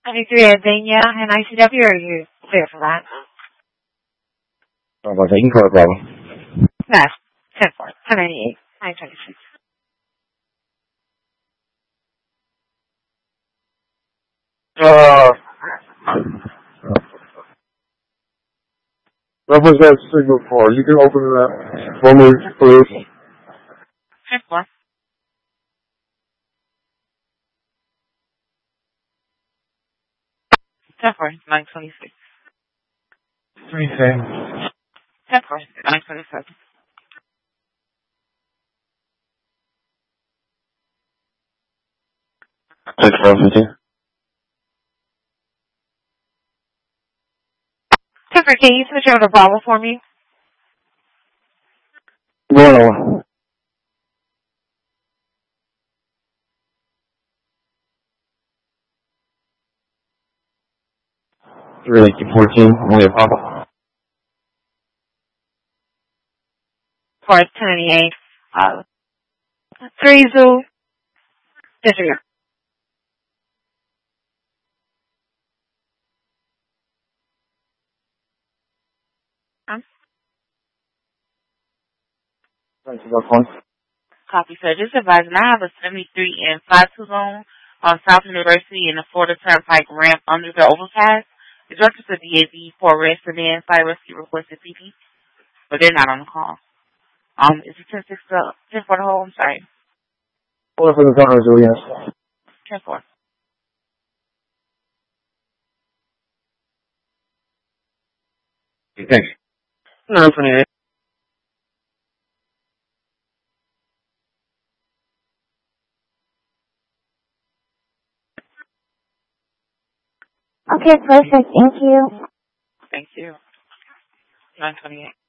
93 Adenia and ICW, are you clear for that? Bravo 8, correct, Bravo. Yes, 10-4, 1098, 926. What was that signal for? You can open it up for me, please. 10-4. Ten-4, 926. 3 things. 10-4, 927. Six, 4, 10-4, can you switch over to Bravo for me? Bueno. Really, 14, only a Papa. For 1098. 3 Zoo. Disregard. Thanks for that one. Copy, sir. Just advising, I have a 73 and 52 zone on South University in the Florida Turnpike ramp under the overpass. The directors of DAV for arrest and then fire rescue requested CP, but they're not on the call. Is it 10-6 10 for the whole? I'm sorry. 4 for the Thunder, so yes. 10-4. Thanks. 928. Okay, perfect. Thank you. Thank you. 928.